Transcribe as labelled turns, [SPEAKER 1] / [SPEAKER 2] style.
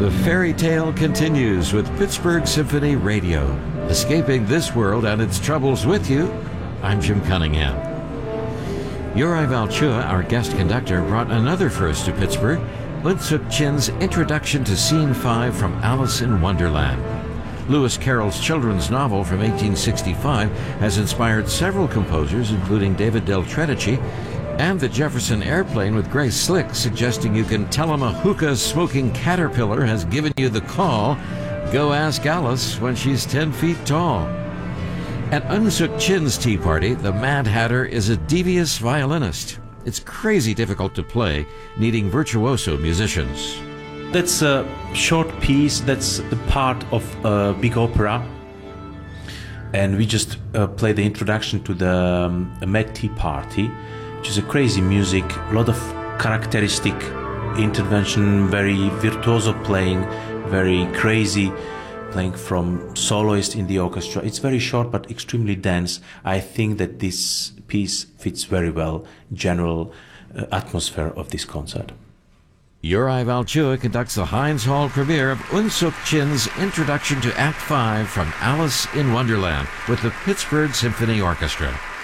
[SPEAKER 1] The fairy tale continues with Pittsburgh Symphony Radio. Escaping this world and its troubles with you, I'm Jim Cunningham. Yoray Valchua, our guest conductor, brought another first to Pittsburgh, Eunsook Chin's Introduction to Scene 5 from Alice in Wonderland. Lewis Carroll's children's novel from 1865 has inspired several composers, including David Del Tredici, and the Jefferson Airplane with Grace Slick, suggesting you can tell him a hookah-smoking caterpillar has given you the call. Go ask Alice when she's 10 feet tall. At Eunsook Chin's tea party, the Mad Hatter is a devious violinist. It's crazy difficult to play, needing virtuoso musicians.
[SPEAKER 2] That's a short piece, that's the part of a big opera. And we just played the introduction to the Mad Tea Party, which is a crazy music, a lot of characteristic intervention, very virtuoso playing, very crazy playing from soloist in the orchestra. It's very short but extremely dense. I think that this piece fits very well general atmosphere of this concert.
[SPEAKER 1] Yoray Valchua conducts the Heinz Hall premiere of Eunsook Chin's Introduction to Act 5 from Alice in Wonderland with the Pittsburgh Symphony Orchestra.